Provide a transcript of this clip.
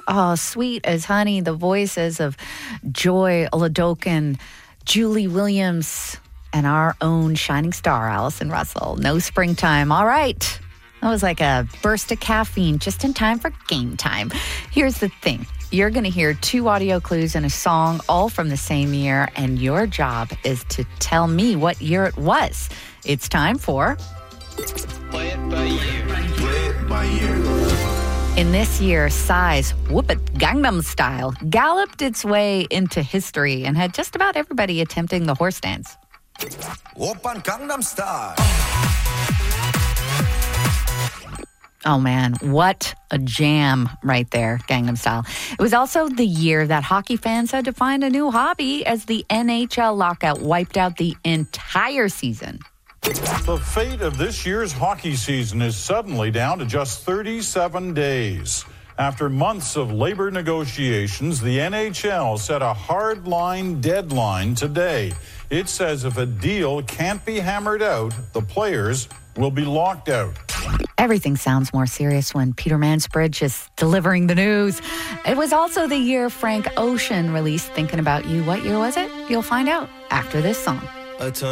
Oh, sweet as honey, the voices of Joy Oladokin, Julie Williams, and our own shining star, Allison Russell. No springtime. All right. That was like a burst of caffeine just in time for game time. Here's the thing. You're going to hear 2 audio clues and a song all from the same year, and your job is to tell me what year it was. It's time for... Play it by ear. Play it by ear. In this year, Psy's Whoop It Gangnam Style galloped its way into history and had just about everybody attempting the horse dance. Oppan Gangnam Style. Oh man, what a jam right there, Gangnam Style. It was also the year that hockey fans had to find a new hobby as the NHL lockout wiped out the entire season. The fate of this year's hockey season is suddenly down to just 37 days. After months of labor negotiations, the NHL set a hard-line deadline today. It says if a deal can't be hammered out, the players will be locked out. Everything sounds more serious when Peter Mansbridge is delivering the news. It was also the year Frank Ocean released Thinking About You. What year was it? You'll find out after this song.